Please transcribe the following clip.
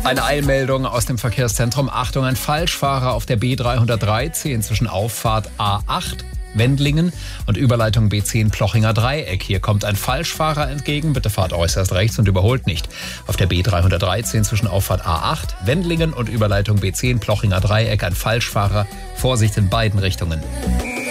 Eine Eilmeldung aus dem Verkehrszentrum. Achtung, ein Falschfahrer auf der B313 zwischen Auffahrt A8 Wendlingen und Überleitung B10 Plochinger Dreieck. Hier kommt ein Falschfahrer entgegen. Bitte fahrt äußerst rechts und überholt nicht. Auf der B313 zwischen Auffahrt A8 Wendlingen und Überleitung B10 Plochinger Dreieck ein Falschfahrer. Vorsicht in beiden Richtungen.